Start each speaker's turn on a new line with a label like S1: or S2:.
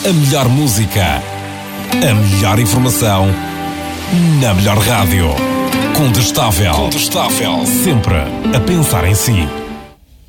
S1: A melhor música, a melhor informação, na melhor rádio. Contestável. Sempre a pensar em si.